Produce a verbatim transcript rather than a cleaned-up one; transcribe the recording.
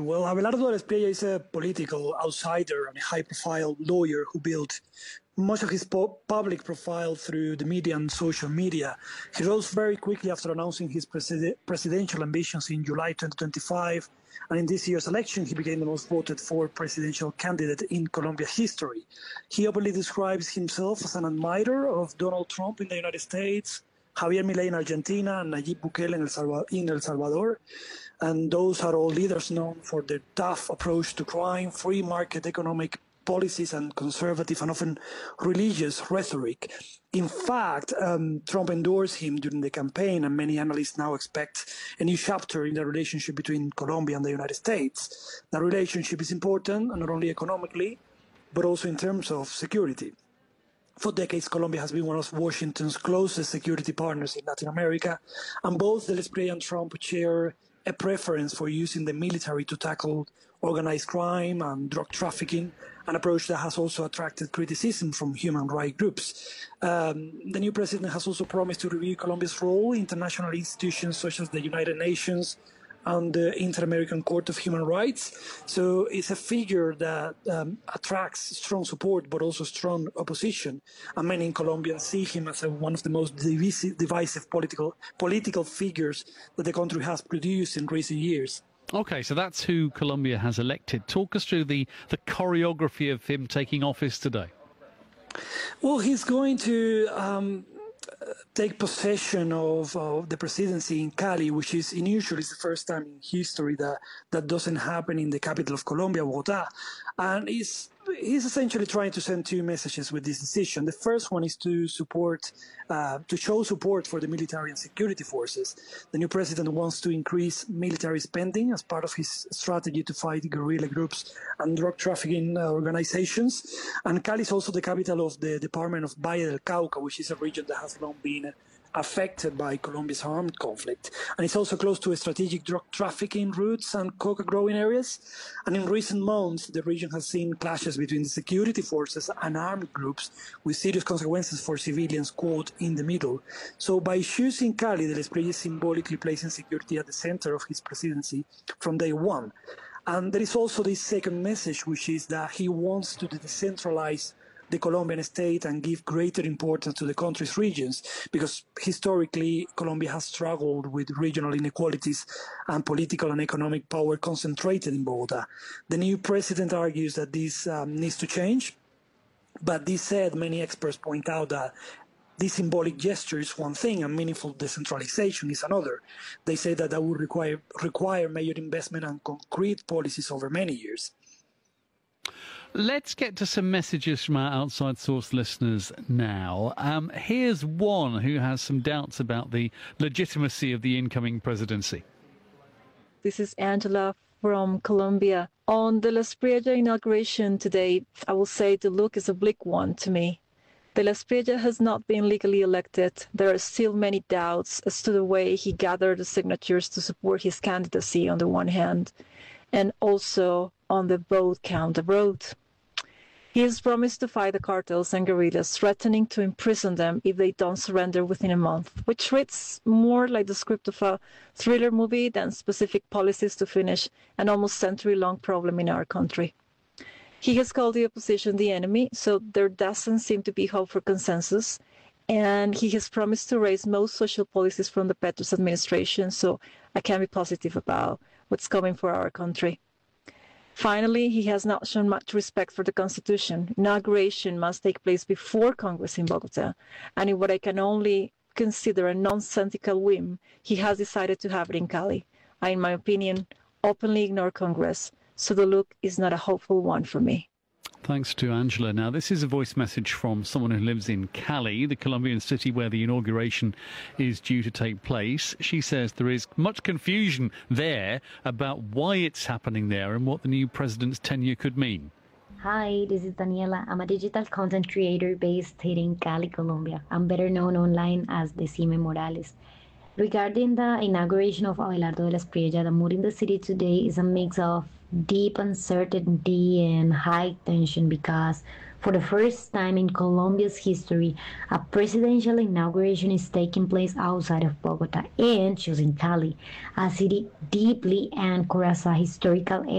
Well, Abelardo de la Espriella is a political outsider and a high-profile lawyer who built much of his po- public profile through the media and social media. He rose very quickly after announcing his preside- presidential ambitions in July twenty twenty-five, and in this year's election, he became the most voted for presidential candidate in Colombia history. He openly describes himself as an admirer of Donald Trump in the United States, Javier Milei in Argentina, and Nayib Bukele in El, Salva- in El Salvador. And those are all leaders known for their tough approach to crime, free market economic policies, and conservative and often religious rhetoric. In fact, um, Trump endorsed him during the campaign, and many analysts now expect a new chapter in the relationship between Colombia and the United States. That relationship is important, not only economically, but also in terms of security. For decades, Colombia has been one of Washington's closest security partners in Latin America, and both de la Espriella and Trump share a preference for using the military to tackle organized crime and drug trafficking, an approach that has also attracted criticism from human rights groups. Um, the new president has also promised to review Colombia's role in international institutions such as the United Nations and the Inter-American Court of Human Rights. So it's a figure that um, attracts strong support, but also strong opposition. And many in Colombia see him as a, one of the most divisive, divisive political political figures that the country has produced in recent years. Okay, so that's who Colombia has elected. Talk us through the, the choreography of him taking office today. Well, he's going to um, take possession of, of the presidency in Cali, which is unusual. It's the first time in history that that doesn't happen in the capital of Colombia, Bogotá. And he's, he's essentially trying to send two messages with this decision. The first one is to support, uh, to show support for the military and security forces. The new president wants to increase military spending as part of his strategy to fight guerrilla groups and drug trafficking uh, organizations. And Cali is also the capital of the department of Valle del Cauca, which is a region that has long been affected by Colombia's armed conflict. And it's also close to strategic drug trafficking routes and coca growing areas. And in recent months, the region has seen clashes between the security forces and armed groups with serious consequences for civilians caught in the middle. So by choosing Cali, de la Espriella is symbolically placing security at the center of his presidency from day one. And there is also this second message, which is that he wants to decentralize the Colombian state and give greater importance to the country's regions, because historically Colombia has struggled with regional inequalities and political and economic power concentrated in Bogotá. The new president argues that this um, needs to change, but this said, many experts point out that this symbolic gesture is one thing and meaningful decentralization is another. They say that that would require, require major investment and concrete policies over many years. Let's get to some messages from our Outside Source listeners now. Um, here's one who has some doubts about the legitimacy of the incoming presidency. This is Angela from Colombia. On the La Espriella inauguration today, I will say the look is a bleak one to me. De la Espriella has not been legally elected. There are still many doubts as to the way he gathered the signatures to support his candidacy on the one hand, and also on the vote count abroad. He has promised to fight the cartels and guerrillas, threatening to imprison them if they don't surrender within a month, which reads more like the script of a thriller movie than specific policies to finish an almost century-long problem in our country. He has called the opposition the enemy, so there doesn't seem to be hope for consensus, and he has promised to raise most social policies from the Petros administration, so I can be positive about what's coming for our country. Finally, he has not shown much respect for the Constitution. Inauguration must take place before Congress in Bogotá, and in what I can only consider a nonsensical whim, he has decided to have it in Cali. I, in my opinion, openly ignore Congress, so the look is not a hopeful one for me. Thanks to Angela. Now, this is a voice message from someone who lives in Cali, the Colombian city where the inauguration is due to take place. She says there is much confusion there about why it's happening there and what the new president's tenure could mean. Hi, this is Daniela. I'm a digital content creator based here in Cali, Colombia. I'm better known online as Decime Morales. Regarding the inauguration of Abelardo de la Espriella, the mood in the city today is a mix of deep uncertainty and high tension because for the first time in Colombia's history, a presidential inauguration is taking place outside of Bogotá and choosing Cali, a city deeply anchored as a historical